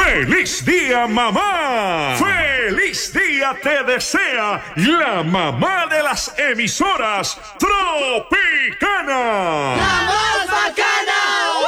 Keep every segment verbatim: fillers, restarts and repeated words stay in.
¡Feliz día, mamá! ¡Feliz día te desea la mamá de las emisoras, Tropicana! ¡La más bacana!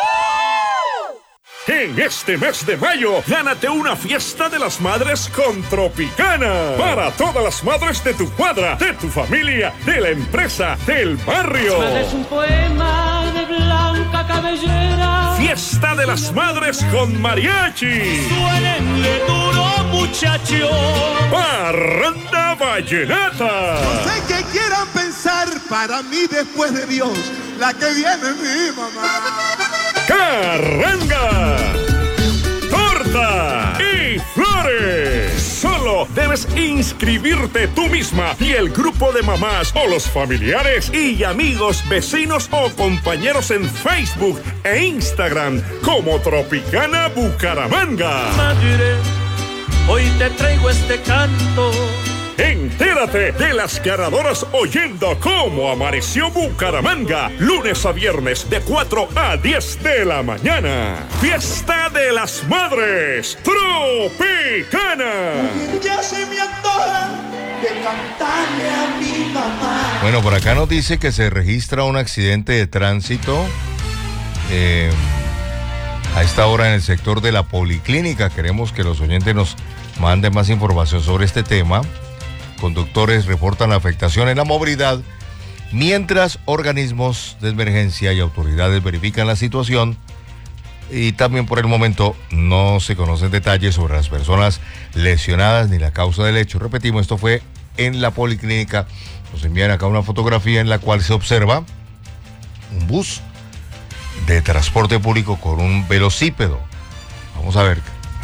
En este mes de mayo, gánate una fiesta de las madres con Tropicana. Para todas las madres de tu cuadra, de tu familia, de la empresa, del barrio. Es un poema de blanca cabellera. Fiesta de las madres con mariachi. Suénenle duro, muchacho. Parranda vallenata. No sé qué quieran pensar, para mí después de Dios, la que viene es mi mamá. Carranga, torta y flores. Solo debes inscribirte tú misma y el grupo de mamás o los familiares y amigos, vecinos o compañeros en Facebook e Instagram como Tropicana Bucaramanga. Madre, hoy te traigo este canto. Entérate de las ganadoras oyendo cómo amaneció Bucaramanga, lunes a viernes de cuatro a diez de la mañana. Fiesta de las Madres, Tropicana. Ya se me antoja de cantarle a mi mamá. Bueno, por acá nos dice que se registra un accidente de tránsito eh, a esta hora en el sector de la Policlínica. Queremos que los oyentes nos manden más información sobre este tema. Conductores reportan la afectación en la movilidad, mientras organismos de emergencia y autoridades verifican la situación. Y también por el momento no se conocen detalles sobre las personas lesionadas ni la causa del hecho. Repetimos, esto fue en la Policlínica. Nos envían acá una fotografía en la cual se observa un bus de transporte público con un velocípedo. Vamos a ver.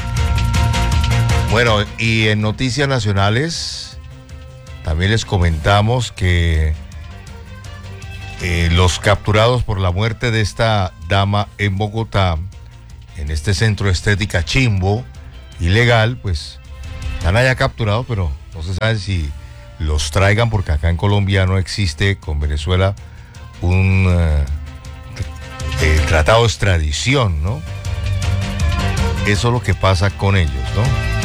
Bueno, y en noticias nacionales también les comentamos que eh, los capturados por la muerte de esta dama en Bogotá, en este centro de estética Chimbo, ilegal, pues están allá capturados, pero no se sabe si los traigan, porque acá en Colombia no existe con Venezuela un uh, eh, tratado de extradición, ¿no? Eso es lo que pasa con ellos, ¿no?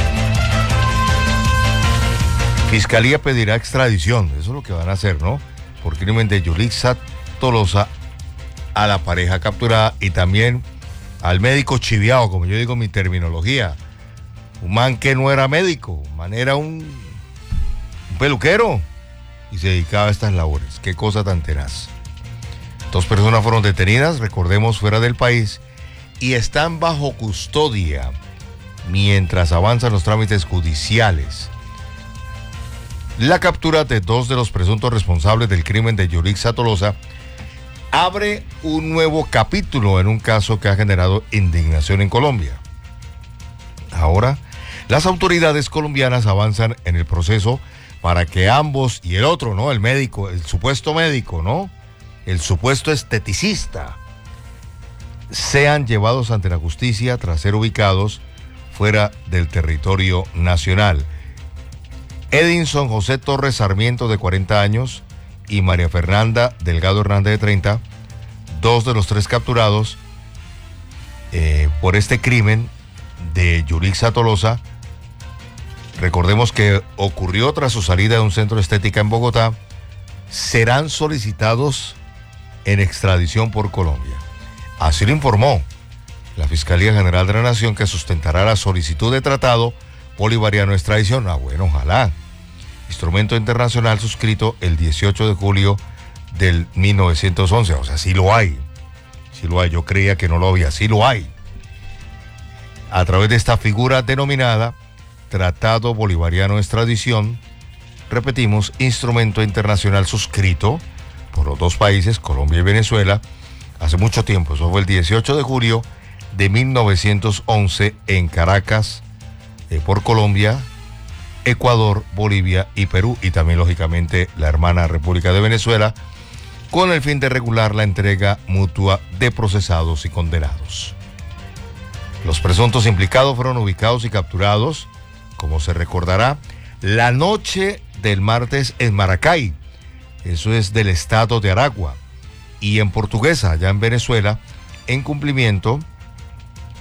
Fiscalía pedirá extradición, eso es lo que van a hacer, ¿no? Por crimen de Yulitza Tolosa a la pareja capturada y también al médico chiviado, como yo digo en mi terminología. Un man que no era médico, un man era un, un peluquero y se dedicaba a estas labores. Qué cosa tan tenaz. Dos personas fueron detenidas, recordemos, fuera del país y están bajo custodia mientras avanzan los trámites judiciales. La captura de dos de los presuntos responsables del crimen de Yulitza Tolosa abre un nuevo capítulo en un caso que ha generado indignación en Colombia. Ahora, las autoridades colombianas avanzan en el proceso para que ambos y el otro, ¿no? El médico, el supuesto médico, ¿no? El supuesto esteticista, sean llevados ante la justicia tras ser ubicados fuera del territorio nacional. Edinson José Torres Sarmiento, de cuarenta años, y María Fernanda Delgado Hernández, de treinta, dos de los tres capturados eh, por este crimen de Yulitza Tolosa. Recordemos que ocurrió tras su salida de un centro de estética en Bogotá. Serán solicitados en extradición por Colombia. Así lo informó la Fiscalía General de la Nación, que sustentará la solicitud de tratado bolivariano de extradición. Ah, bueno, ojalá. Instrumento internacional suscrito el dieciocho de julio del mil novecientos once. O sea, sí lo hay. Sí lo hay. Yo creía que no lo había. Sí lo hay. A través de esta figura denominada Tratado Bolivariano de Extradición, repetimos, instrumento internacional suscrito por los dos países, Colombia y Venezuela, hace mucho tiempo. Eso fue el dieciocho de julio de mil novecientos once en Caracas, eh, por Colombia, Ecuador, Bolivia y Perú, y también lógicamente la hermana República de Venezuela, con el fin de regular la entrega mutua de procesados y condenados. Los presuntos implicados fueron ubicados y capturados, como se recordará, la noche del martes en Maracay, eso es del estado de Aragua, y en Portuguesa, allá en Venezuela, en cumplimiento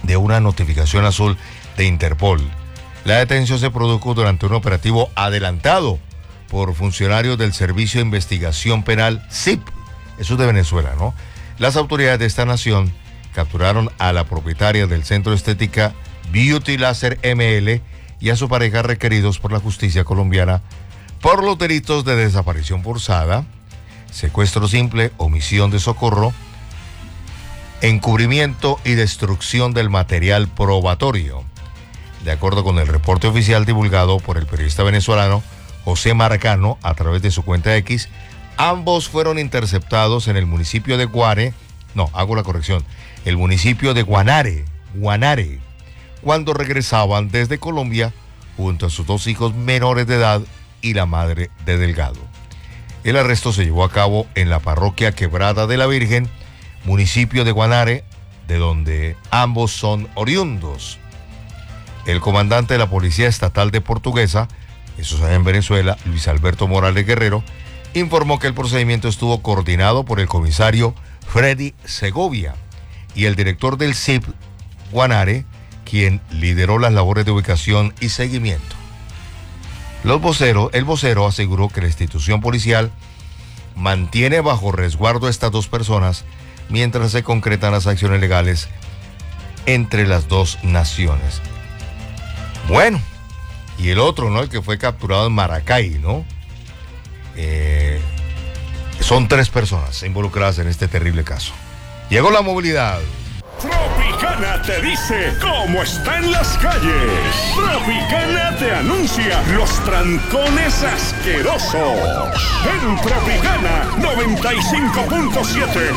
de una notificación azul de Interpol. La detención se produjo durante un operativo adelantado por funcionarios del Servicio de Investigación Penal S I P. Eso es de Venezuela, ¿no? Las autoridades de esta nación capturaron a la propietaria del centro de estética Beauty Laser M L y a su pareja requeridos por la justicia colombiana por los delitos de desaparición forzada, secuestro simple, omisión de socorro, encubrimiento y destrucción del material probatorio. De acuerdo con el reporte oficial divulgado por el periodista venezolano José Marcano a través de su cuenta X, ambos fueron interceptados en el municipio de Guare, no, hago la corrección, el municipio de Guanare, Guanare, cuando regresaban desde Colombia junto a sus dos hijos menores de edad y la madre de Delgado. El arresto se llevó a cabo en la parroquia Quebrada de la Virgen, municipio de Guanare, de donde ambos son oriundos. El comandante de la Policía Estatal de Portuguesa, eso es en Venezuela, Luis Alberto Morales Guerrero, informó que el procedimiento estuvo coordinado por el comisario Freddy Segovia y el director del S I P Guanare, quien lideró las labores de ubicación y seguimiento. Los voceros, el vocero aseguró que la institución policial mantiene bajo resguardo a estas dos personas mientras se concretan las acciones legales entre las dos naciones. Bueno, y el otro, ¿no? El que fue capturado en Maracay, ¿no? Eh, son tres personas involucradas en este terrible caso. Llegó la movilidad. Tropicana te dice cómo está en las calles. Tropicana te anuncia los trancones asquerosos. En Tropicana noventa y cinco punto siete.